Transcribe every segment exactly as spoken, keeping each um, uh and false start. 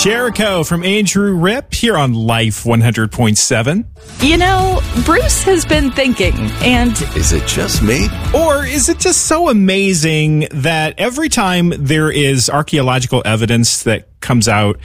Jericho from Andrew Ripp here on Life one hundred point seven. You know, Bruce has been thinking, and... Is it just me? Or is it just so amazing that every time there is archaeological evidence that comes out,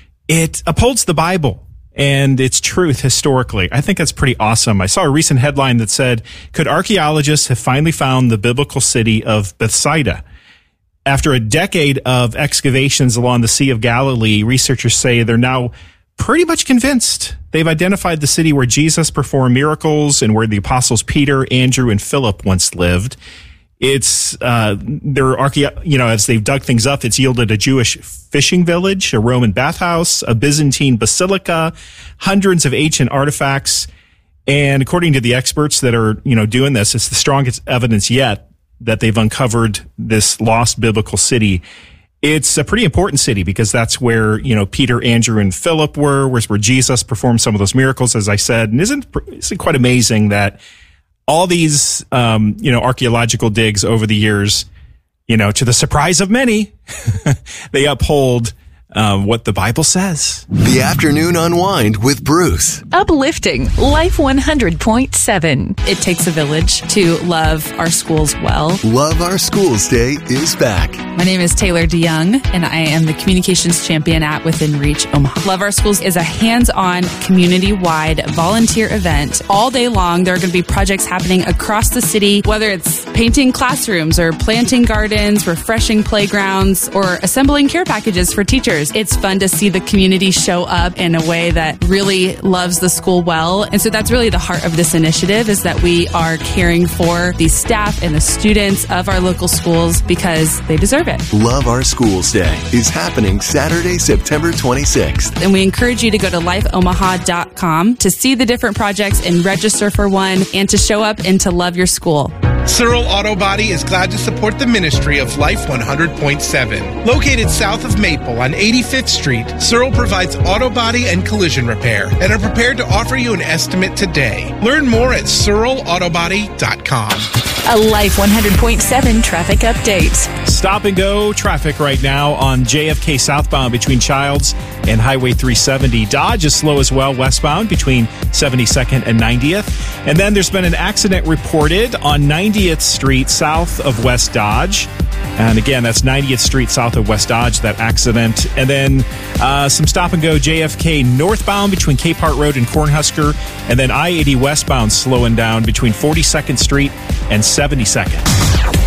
it upholds the Bible and its truth historically? I think that's pretty awesome. I saw a recent headline that said, could archaeologists have finally found the biblical city of Bethsaida? After a decade of excavations along the Sea of Galilee, researchers say they're now pretty much convinced they've identified the city where Jesus performed miracles and where the apostles Peter, Andrew, and Philip once lived. It's, uh, they're archae- you know, as they've dug things up, it's yielded a Jewish fishing village, a Roman bathhouse, a Byzantine basilica, hundreds of ancient artifacts. And according to the experts that are, you know, doing this, it's the strongest evidence yet that they've uncovered this lost biblical city. It's a pretty important city because that's where, you know, Peter, Andrew, and Philip were, where's where Jesus performed some of those miracles, as I said. And isn't, isn't it quite amazing that all these, um, you know, archaeological digs over the years, you know, to the surprise of many, they uphold Um, what the Bible says. The Afternoon Unwind with Bruce. Uplifting Life one hundred point seven. It takes a village to love our schools well. Love Our Schools Day is back. My name is Taylor DeYoung, and I am the Communications Champion at Within Reach Omaha. Love Our Schools is a hands-on, community-wide volunteer event. All day long, there are going to be projects happening across the city, whether it's painting classrooms or planting gardens, refreshing playgrounds, or assembling care packages for teachers. It's fun to see the community show up in a way that really loves the school well. And so that's really the heart of this initiative, is that we are caring for the staff and the students of our local schools because they deserve it. Love Our Schools Day is happening Saturday, September twenty-sixth. And we encourage you to go to life omaha dot com to see the different projects and register for one, and to show up and to love your school. Searle Auto Body is glad to support the ministry of Life one hundred point seven. Located south of Maple on eighty-fifth Street, Searle provides auto body and collision repair and are prepared to offer you an estimate today. Learn more at searle auto body dot com. A Life one hundred point seven traffic update. Stop and go traffic right now on J F K southbound between Childs and Highway three seventy. Dodge is slow as well westbound between seventy-second and ninetieth. And then there's been an accident reported on ninetieth Street south of West Dodge. And again, that's ninetieth Street south of West Dodge, that accident. And then uh, some stop and go J F K northbound between Capehart Road and Cornhusker. And then I eighty westbound slowing down between forty-second Street and seventy-second.